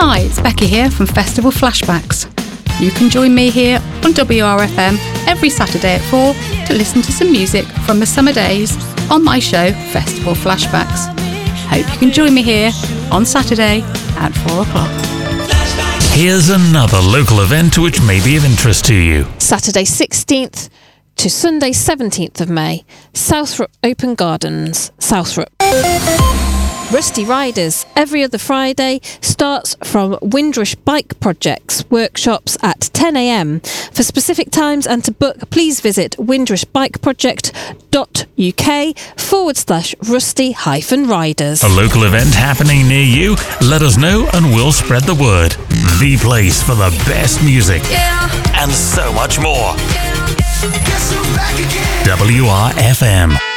Hi, it's Becky here from Festival Flashbacks. You can join me here on WRFM every Saturday at 4 to listen to some music from the summer days on my show, Festival Flashbacks. Hope you can join me here on Saturday at 4 o'clock. Here's another local event which may be of interest to you. Saturday 16th to Sunday 17th of May, Southrup Open Gardens, Southrup. Rusty Riders, every other Friday, starts from Windrush Bike Projects workshops at 10 a.m. For specific times and to book, please visit windrushbikeproject.uk/rusty-riders. A local event happening near you? Let us know and we'll spread the word. The place for the best music and so much more. WRFM.